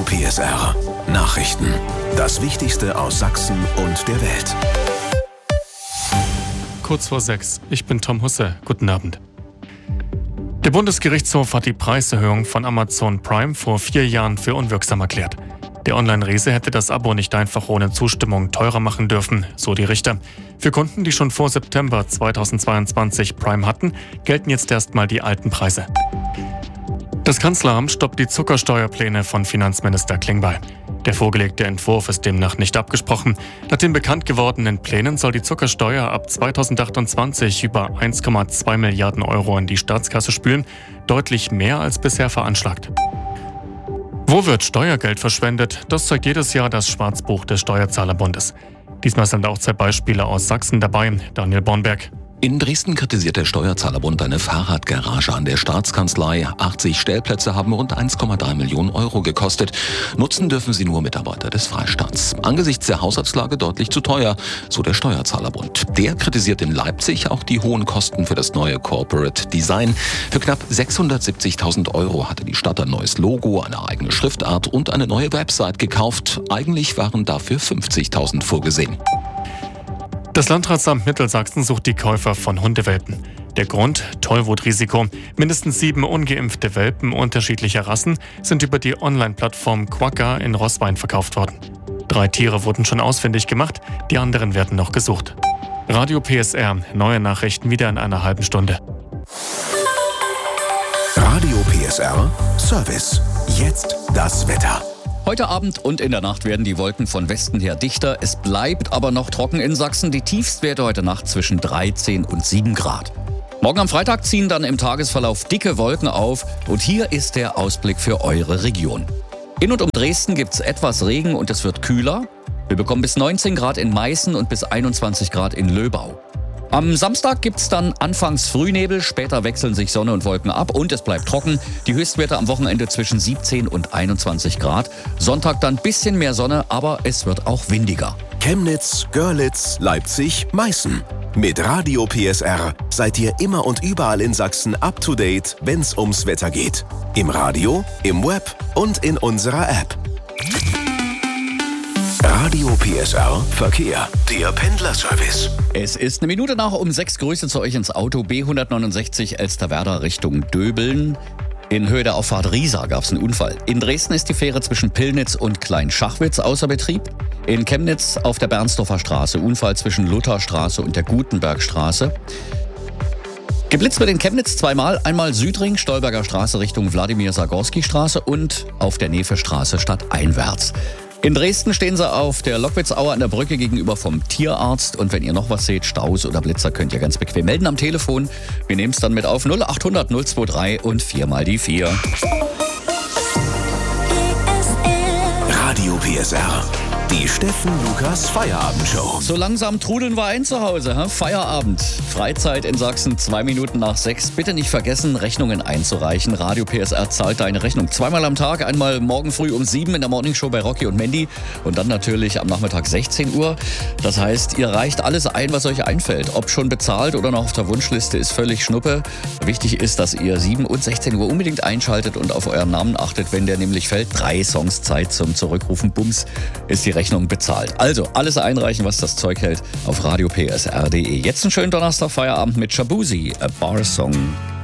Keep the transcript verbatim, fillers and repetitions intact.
P S R. Nachrichten. Das Wichtigste aus Sachsen und der Welt. Kurz vor sechs. Ich bin Tom Husse. Guten Abend. Der Bundesgerichtshof hat die Preiserhöhung von Amazon Prime vor vier Jahren für unwirksam erklärt. Der Online-Riese hätte das Abo nicht einfach ohne Zustimmung teurer machen dürfen, so die Richter. Für Kunden, die schon vor September zweitausendzweiundzwanzig Prime hatten, gelten jetzt erstmal die alten Preise. Das Kanzleramt stoppt die Zuckersteuerpläne von Finanzminister Klingbeil. Der vorgelegte Entwurf ist demnach nicht abgesprochen. Nach den bekannt gewordenen Plänen soll die Zuckersteuer ab zweitausendachtundzwanzig über eins Komma zwei Milliarden Euro in die Staatskasse spülen, deutlich mehr als bisher veranschlagt. Wo wird Steuergeld verschwendet? Das zeigt jedes Jahr das Schwarzbuch des Steuerzahlerbundes. Diesmal sind auch zwei Beispiele aus Sachsen dabei. Daniel Bornberg. In Dresden kritisiert der Steuerzahlerbund eine Fahrradgarage an der Staatskanzlei. achtzig Stellplätze haben rund eins Komma drei Millionen Euro gekostet. Nutzen dürfen sie nur Mitarbeiter des Freistaats. Angesichts der Haushaltslage deutlich zu teuer, so der Steuerzahlerbund. Der kritisiert in Leipzig auch die hohen Kosten für das neue Corporate Design. Für knapp sechshundertsiebzigtausend Euro hatte die Stadt ein neues Logo, eine eigene Schriftart und eine neue Website gekauft. Eigentlich waren dafür fünfzigtausend vorgesehen. Das Landratsamt Mittelsachsen sucht die Käufer von Hundewelpen. Der Grund? Tollwutrisiko. Mindestens sieben ungeimpfte Welpen unterschiedlicher Rassen sind über die Online-Plattform Quagga in Roßwein verkauft worden. Drei Tiere wurden schon ausfindig gemacht, die anderen werden noch gesucht. Radio P S R, neue Nachrichten wieder in einer halben Stunde. Radio P S R Service. Jetzt das Wetter. Heute Abend und in der Nacht werden die Wolken von Westen her dichter. Es bleibt aber noch trocken in Sachsen. Die Tiefstwerte heute Nacht zwischen dreizehn und sieben Grad. Morgen am Freitag ziehen dann im Tagesverlauf dicke Wolken auf. Und hier ist der Ausblick für eure Region. In und um Dresden gibt es etwas Regen und es wird kühler. Wir bekommen bis neunzehn Grad in Meißen und bis einundzwanzig Grad in Löbau. Am Samstag gibt es dann anfangs Frühnebel, später wechseln sich Sonne und Wolken ab und es bleibt trocken. Die Höchstwerte am Wochenende zwischen siebzehn und einundzwanzig Grad. Sonntag dann ein bisschen mehr Sonne, aber es wird auch windiger. Chemnitz, Görlitz, Leipzig, Meißen. Mit Radio P S R seid ihr immer und überall in Sachsen up to date, wenn's ums Wetter geht. Im Radio, im Web und in unserer App. Radio P S R Verkehr, der Pendlerservice. Es ist eine Minute nach um sechs. Grüße zu euch ins Auto B hundertneunundsechzig Elsterwerda Richtung Döbeln. In Höhe der Auffahrt Riesa gab es einen Unfall. In Dresden ist die Fähre zwischen Pillnitz und Kleinschachwitz außer Betrieb. In Chemnitz auf der Bernsdorfer Straße Unfall zwischen Lutherstraße und der Gutenbergstraße. Geblitzt wird in Chemnitz zweimal, einmal Südring, Stolberger Straße Richtung Wladimir-Sagorski-Straße und auf der Nefe-Straße stadteinwärts. In Dresden stehen sie auf der Lockwitzauer an der Brücke gegenüber vom Tierarzt. Und wenn ihr noch was seht, Staus oder Blitzer, könnt ihr ganz bequem melden am Telefon. Wir nehmen es dann mit auf null achthundert null drei und vier mal die vier. Radio P S R. Die Steffen Lukas Feierabendshow. So langsam trudeln wir ein zu Hause. Hä? Feierabend. Freizeit in Sachsen, zwei Minuten nach sechs. Bitte nicht vergessen, Rechnungen einzureichen. Radio P S R zahlt deine Rechnung zweimal am Tag. Einmal morgen früh um sieben in der Morningshow bei Rocky und Mandy. Und dann natürlich am Nachmittag sechzehn Uhr. Das heißt, ihr reicht alles ein, was euch einfällt. Ob schon bezahlt oder noch auf der Wunschliste, ist völlig Schnuppe. Wichtig ist, dass ihr sieben und sechzehn Uhr unbedingt einschaltet und auf euren Namen achtet, wenn der nämlich fällt. Drei Songs Zeit zum Zurückrufen. Bums, ist die Rechnung bezahlt. Also alles einreichen, was das Zeug hält, auf radio p s r punkt d e. Jetzt einen schönen Donnerstag Feierabend mit Shabuzi, A Bar Song.